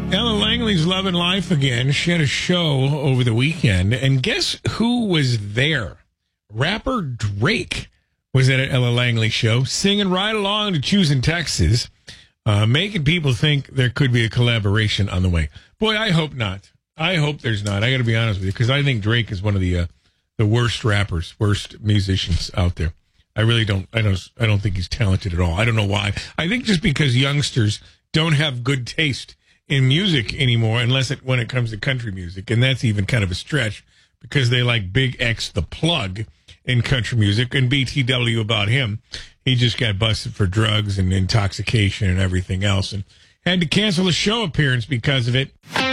Ella Langley's loving life again. She had a show over the weekend, and guess who was there? Rapper Drake was at an Ella Langley show, singing right along to Choosing Texas, making people think there could be a collaboration on the way. Boy, I hope not. I hope there's not. I got to be honest with you, because I think Drake is one of the worst rappers, worst musicians out there. I really don't. I don't think he's talented at all. I don't know why. I think just because youngsters don't have good taste in music anymore, when it comes to country music, and that's even kind of a stretch because they like Big X the Plug in country music, and BTW about him. He just got busted for drugs and intoxication and everything else, and had to cancel a show appearance because of it.